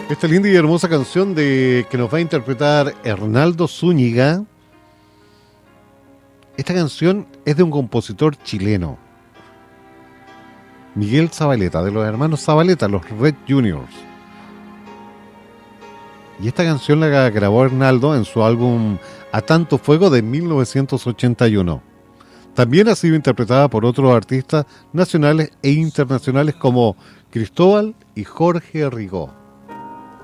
Esta linda y hermosa canción que nos va a interpretar Hernaldo Zúñiga. Esta canción es de un compositor chileno, Miguel Zavaleta, de los hermanos Zavaleta, los Red Juniors. Y esta canción la grabó Hernaldo en su álbum A Tanto Fuego de 1981. También ha sido interpretada por otros artistas nacionales e internacionales como Cristóbal y Jorge Rigó.